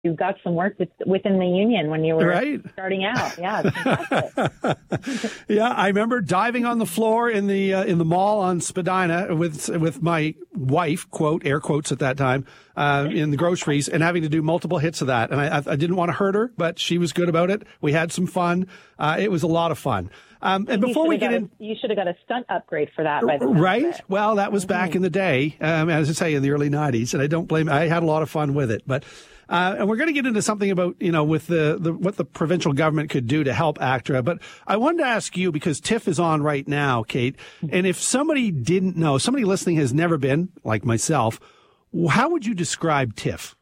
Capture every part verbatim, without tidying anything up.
you got some work with, within the union when you were right. starting out. Yeah, it's fantastic. Yeah, I remember diving on the floor in the uh, in the mall on Spadina with with my wife, quote air quotes at that time, uh, in the groceries, and having to do multiple hits of that. And I, I didn't want to hurt her, but she was good about it. We had some fun. Uh, it was a lot of fun. Um, and you before we get a, in, you should have got a stunt upgrade for that, by the way. Right? Well, that was back mm-hmm. in the day, um, as I say, in the early nineties, and I don't blame. I had a lot of fun with it, but. Uh, and we're going to get into something about, you know, with the, the what the provincial government could do to help ACTRA. But I wanted to ask you, because TIFF is on right now, Kate, and if somebody didn't know, somebody listening has never been, like myself, how would you describe TIFF?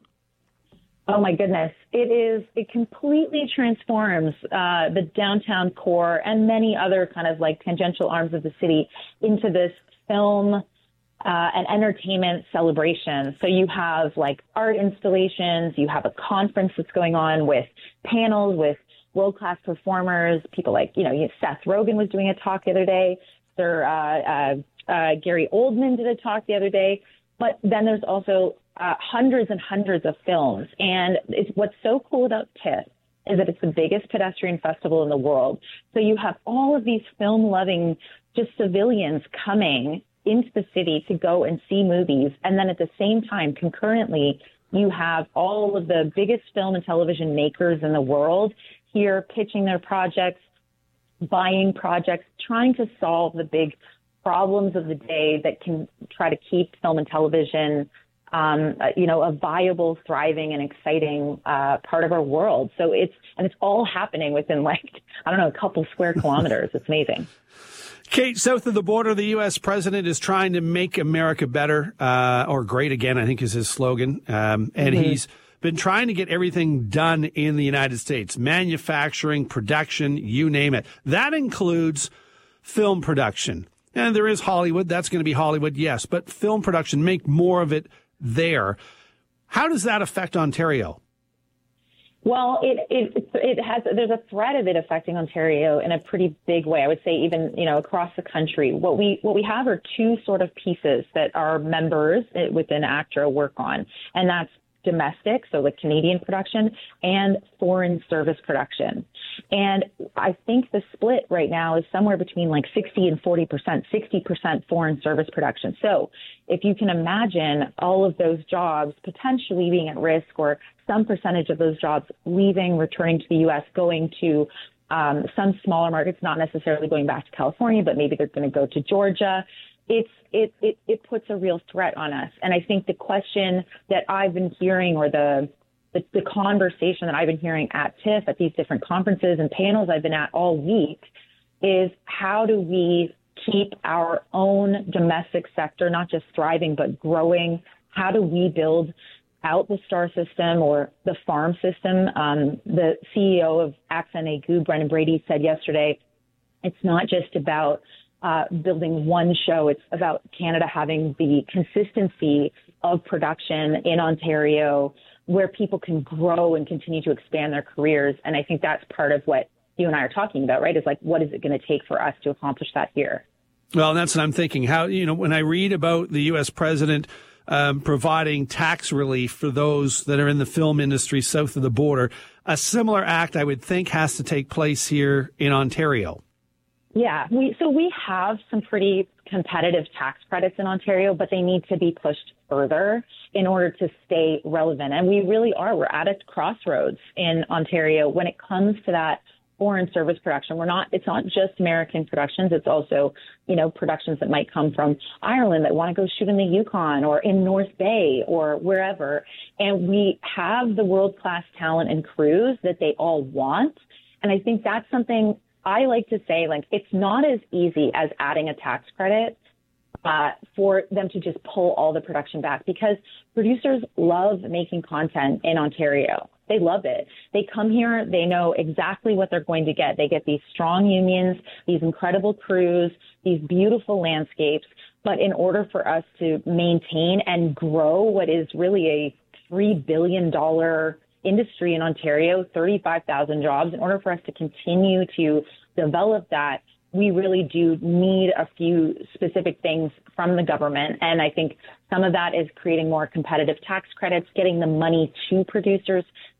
Oh, my goodness. It is, it completely transforms uh, the downtown core and many other kind of like tangential arms of the city into this film Uh, an entertainment celebration. So you have like art installations, you have a conference that's going on with panels with world-class performers, people like, you know, Seth Rogen was doing a talk the other day, Sir uh, uh, uh, Gary Oldman did a talk the other day, but then there's also uh, hundreds and hundreds of films. And it's, what's so cool about TIFF is that it's the biggest pedestrian festival in the world. So you have all of these film-loving just civilians coming into the city to go and see movies. And then at the same time, concurrently, you have all of the biggest film and television makers in the world here pitching their projects, buying projects, trying to solve the big problems of the day that can try to keep film and television, um, you know, a viable, thriving, and exciting uh, part of our world. So it's, and it's all happening within like, I don't know, a couple square kilometers. It's amazing. Kate, south of the border, the U S president is trying to make America better, uh, or great again, I think is his slogan. Um, and mm-hmm. he's been trying to get everything done in the United States, manufacturing, production, you name it. That includes film production. And there is Hollywood. That's going to be Hollywood, yes. But film production, make more of it there. How does that affect Ontario? Well, it, it, it has, there's a threat of it affecting Ontario in a pretty big way. I would say even, you know, across the country. What we, what we have are two sort of pieces that our members within ACTRA work on, and that's domestic, so like Canadian production, and foreign service production. And I think the split right now is somewhere between like sixty and forty percent, sixty percent foreign service production. So if you can imagine all of those jobs potentially being at risk, or some percentage of those jobs leaving, returning to the U S, going to um, some smaller markets, not necessarily going back to California, but maybe they're going to go to Georgia. It's, it, it, it puts a real threat on us. And I think the question that I've been hearing, or the, the, the conversation that I've been hearing at TIFF, at these different conferences and panels I've been at all week, is how do we keep our own domestic sector not just thriving, but growing? How do we build out the STAR system, or the farm system? Um, the C E O of Accent Aigu, Brendan Brady, said yesterday, it's not just about uh, building one show. It's about Canada having the consistency of production in Ontario where people can grow and continue to expand their careers. And I think that's part of what you and I are talking about, right? Is like, what is it going to take for us to accomplish that here? Well, that's what I'm thinking. How, you know, when I read about the U S president Um, providing tax relief for those that are in the film industry south of the border, a similar act, I would think, has to take place here in Ontario. Yeah, we, so we have some pretty competitive tax credits in Ontario, but they need to be pushed further in order to stay relevant. And we really are. We're at a crossroads in Ontario when it comes to that foreign service production. We're not, it's not just American productions. It's also, you know, productions that might come from Ireland that want to go shoot in the Yukon or in North Bay or wherever. And we have the world-class talent and crews that they all want. And I think that's something I like to say, like, it's not as easy as adding a tax credit uh, for them to just pull all the production back, because producers love making content in Ontario. They love it. They come here. They know exactly what they're going to get. They get these strong unions, these incredible crews, these beautiful landscapes. But in order for us to maintain and grow what is really a three billion dollars industry in Ontario, thirty-five thousand jobs, in order for us to continue to develop that, we really do need a few specific things from the government. And I think some of that is creating more competitive tax credits, getting the money to producers